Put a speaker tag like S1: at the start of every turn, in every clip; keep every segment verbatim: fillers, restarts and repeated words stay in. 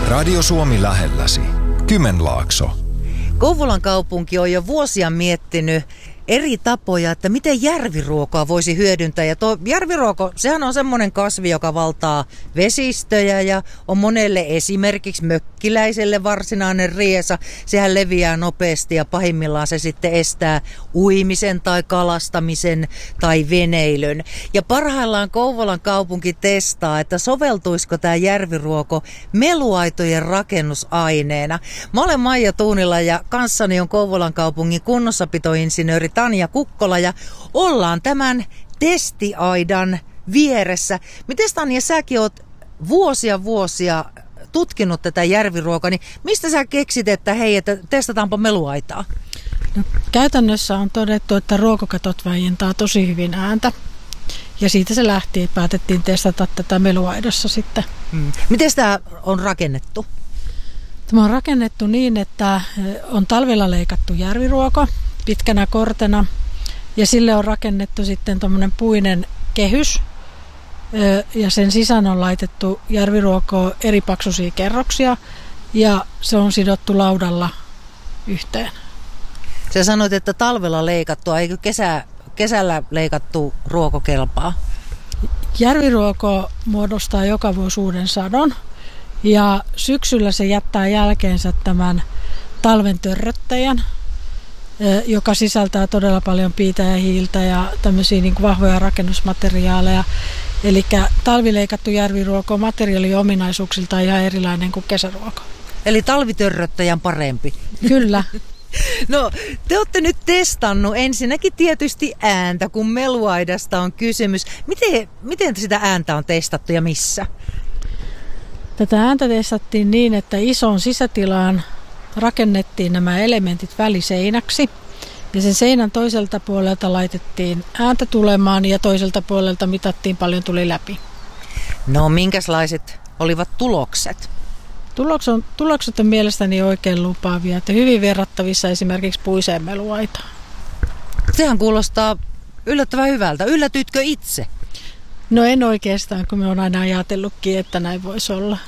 S1: Radio Suomi lähelläsi. Kymenlaakso.
S2: Kouvolan kaupunki on jo vuosia miettinyt eri tapoja, että miten järviruokoa voisi hyödyntää. Ja tuo järviruoko, sehän on semmoinen kasvi, joka valtaa vesistöjä ja on monelle esimerkiksi mökkiläiselle varsinainen riesa. Sehän leviää nopeasti ja pahimmillaan se sitten estää uimisen tai kalastamisen tai veneilyn. Ja parhaillaan Kouvolan kaupunki testaa, että soveltuisiko tämä järviruoko meluaitojen rakennusaineena. Mä olen Maija Tuunila ja kanssani on Kouvolan kaupungin kunnossapitoinsinööri Tanja Kukkola ja ollaan tämän testiaidan vieressä. Miten Tanja, säkin oot vuosia vuosia tutkinut tätä järviruokaa, niin mistä sä keksit, että hei, että testataanpa meluaitaa?
S3: No, käytännössä on todettu, että ruokokatot vaientaa tosi hyvin ääntä. Ja siitä se lähti, että päätettiin testata tätä meluaidossa sitten.
S2: Hmm. Miten tämä on rakennettu?
S3: Tämä on rakennettu niin, että on talvella leikattu järviruoko pitkänä kortena ja sille on rakennettu sitten tuommoinen puinen kehys ja sen sisään on laitettu järviruokoa eri paksuisia kerroksia ja se on sidottu laudalla yhteen.
S2: Sä sanoit, että talvella leikattua, eikö kesä, kesällä leikattu ruoko kelpaa?
S3: Järviruoko muodostaa joka vuosi uuden sadon ja syksyllä se jättää jälkeensä tämän talven törröttäjän, joka sisältää todella paljon piitä ja hiiltä ja tämmöisiä niin kuin vahvoja rakennusmateriaaleja. Eli talvileikattu järviruoko on materiaaliominaisuuksiltaan ihan erilainen kuin kesäruoko.
S2: Eli talvitörröttäjän parempi.
S3: Kyllä.
S2: No, te olette nyt testannut ensinnäkin tietysti ääntä, kun meluaidasta on kysymys. Miten, miten sitä ääntä on testattu ja missä?
S3: Tätä ääntä testattiin niin, että ison sisätilaan rakennettiin nämä elementit väliseinäksi ja sen seinän toiselta puolelta laitettiin ääntä tulemaan ja toiselta puolelta mitattiin paljon tuli läpi.
S2: No, minkälaiset olivat tulokset?
S3: Tulokset on, tulokset on mielestäni oikein lupaavia, että hyvin verrattavissa esimerkiksi puiseen meluaitaan.
S2: Sehän kuulostaa yllättävän hyvältä. Yllätytkö itse?
S3: No en oikeastaan, kun me on aina ajatellutkin, että näin voisi olla.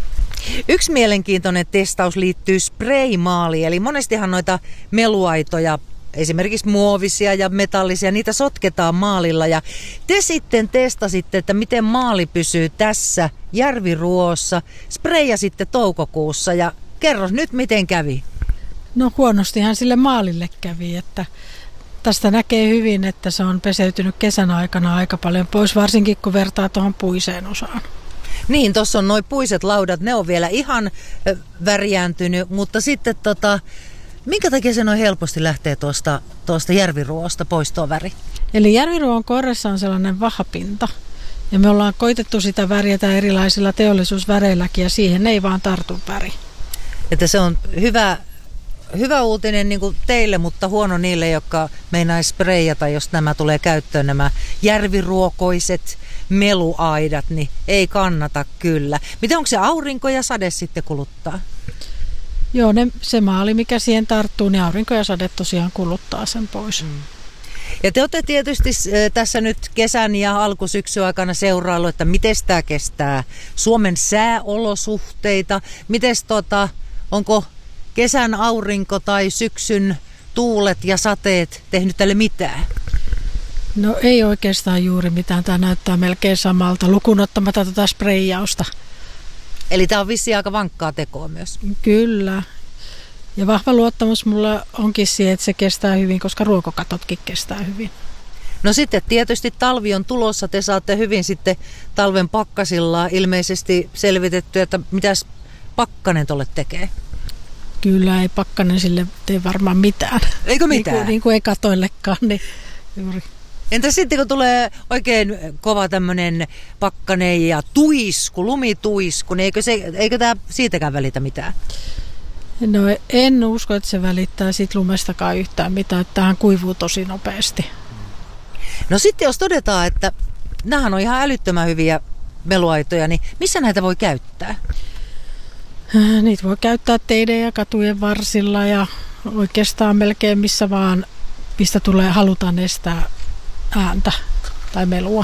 S2: Yksi mielenkiintoinen testaus liittyy spraymaaliin, eli monestihan noita meluaitoja, esimerkiksi muovisia ja metallisia, niitä sotketaan maalilla. Ja te sitten testasitte, että miten maali pysyy tässä järviruossa, sprayasitte toukokuussa ja kerro nyt miten kävi.
S3: No huonostihan sille maalille kävi, että tästä näkee hyvin, että se on peseytynyt kesän aikana aika paljon pois, varsinkin kun vertaa tuohon puiseen osaan.
S2: Niin, tuossa on nuo puiset laudat, ne on vielä ihan värjääntynyt, mutta sitten tota, minkä takia se noin helposti lähtee tuosta, tuosta järviruosta pois tuo väri? Eli
S3: järviruon korressa on sellainen vahapinta ja me ollaan koitettu sitä värjätä erilaisilla teollisuusväreilläkin ja siihen ei vaan tartu väri.
S2: Että se on hyvä, hyvä uutinen niin kuin teille, mutta huono niille, jotka meinaisi sprayata, jos nämä tulee käyttöön, nämä järviruokoiset meluaidat, niin ei kannata kyllä. Miten onko se aurinko ja sade sitten kuluttaa?
S3: Joo, ne, se maali mikä siihen tarttuu, niin aurinko ja sade tosiaan kuluttaa sen pois. Mm.
S2: Ja te olette tietysti tässä nyt kesän ja alkusyksyn aikana seuraillut, että miten tämä kestää Suomen sääolosuhteita. Mites tota, onko kesän aurinko tai syksyn tuulet ja sateet tehnyt tälle mitään?
S3: No ei oikeastaan juuri mitään. Tämä näyttää melkein samalta, lukuun ottamatta tuota spreijausta.
S2: Eli tämä on vissiin aika vankkaa tekoa myös.
S3: Kyllä. Ja vahva luottamus mulla onkin siihen, että se kestää hyvin, koska ruokokatotkin kestää hyvin.
S2: No sitten tietysti talvi on tulossa. Te saatte hyvin sitten talven pakkasilla ilmeisesti selvitetty, että mitäs pakkanen tolle tekee?
S3: Kyllä ei pakkanen sille tee varmaan mitään.
S2: Eikö mitään?
S3: Niin kuin, niin kuin ei katoillekaan, niin juuri.
S2: Entä sitten kun tulee oikein kova tämmöinen pakkanen ja tuisku, lumituisku, niin eikö, se, eikö tämä siitäkään välitä mitään?
S3: No en usko, että se välittää siitä lumestakaan yhtään mitään, että tämähän kuivuu tosi nopeasti.
S2: No sitten jos todetaan, että nämähän on ihan älyttömän hyviä meluaitoja, niin missä näitä voi käyttää?
S3: Niitä voi käyttää teiden ja katujen varsilla ja oikeastaan melkein missä vaan, mistä tulee halutaan estää ääntä tai melua.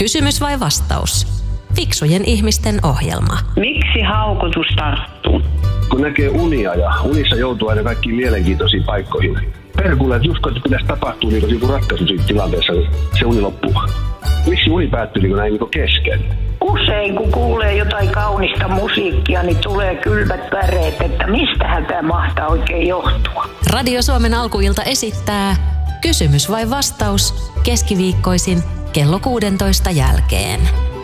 S4: Kysymys vai vastaus? Fiksujen ihmisten ohjelma.
S5: Miksi haukotus tarttuu?
S6: Kun näkee unia ja unissa joutuu aina kaikkiin mielenkiintoisiin paikkoihin. Perkulle, että just kun pitäisi tapahtua niin joku ratkaisu siinä tilanteessa, se uni loppuu. Miksi uni päättyy niin näin niin kesken?
S5: Usein kun kuulee jotain kaunista musiikkia, niin tulee kylmät väreet, että mistähän tämä mahtaa oikein johtua.
S4: Radio Suomen alkuilta esittää Kysymys vai vastaus keskiviikkoisin kello kuusitoista jälkeen.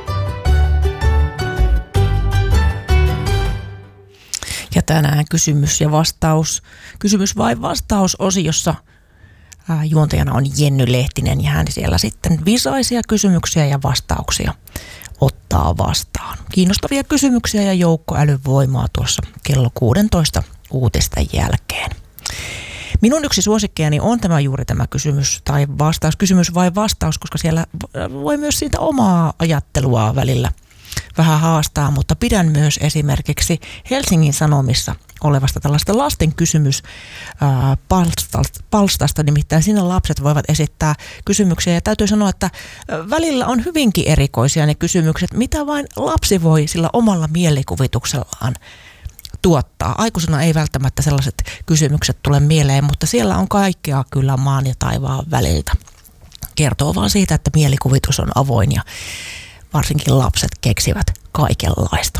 S7: Ja tänään kysymys ja vastaus, kysymys vai vastaus osiossa ää, juontajana on Jenny Lehtinen ja hän siellä sitten visaisia kysymyksiä ja vastauksia ottaa vastaan. Kiinnostavia kysymyksiä ja joukkoälyvoimaa tuossa kello kuusitoista uutisten jälkeen. Minun yksi suosikkeeni on tämä juuri tämä kysymys tai vastaus, kysymys vai vastaus, koska siellä voi myös siitä omaa ajattelua välillä vähän haastaa, mutta pidän myös esimerkiksi Helsingin Sanomissa olevasta tällaista lasten kysymyspalstasta, nimittäin siinä lapset voivat esittää kysymyksiä ja täytyy sanoa, että välillä on hyvinkin erikoisia ne kysymykset, mitä vain lapsi voi sillä omalla mielikuvituksellaan tuottaa. Aikuisena ei välttämättä sellaiset kysymykset tule mieleen, mutta siellä on kaikkea kyllä maan ja taivaan väliltä. Kertoo vaan siitä, että mielikuvitus on avoin ja varsinkin lapset keksivät kaikenlaista.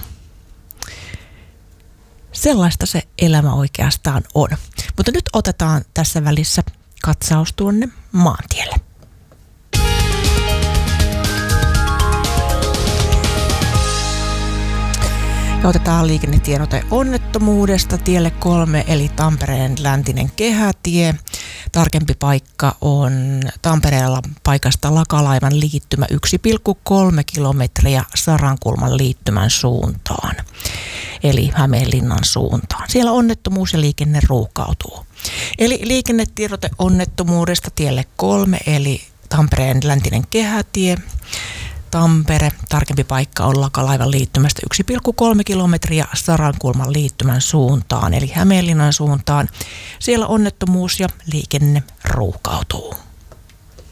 S7: Sellaista se elämä oikeastaan on. Mutta nyt otetaan tässä välissä katsaus tuonne maantielle. Ja otetaan liikennetiedote onnettomuudesta tielle kolme eli Tampereen läntinen kehätie. Tarkempi paikka on Tampereella paikasta Lakalaivan liittymä yksi pilkku kolme kilometriä Sarankulman liittymän suuntaan. Eli Hämeenlinnan suuntaan. Siellä onnettomuus ja liikenne ruuhkautuu. Eli liikennetiedote onnettomuudesta tielle kolme eli Tampereen läntinen kehätie. Tampere, tarkempi paikka on Lakalaivan liittymästä yksi pilkku kolme kilometriä Sarankulman liittymän suuntaan, eli Hämeenlinnan suuntaan. Siellä onnettomuus ja liikenne ruuhkautuu.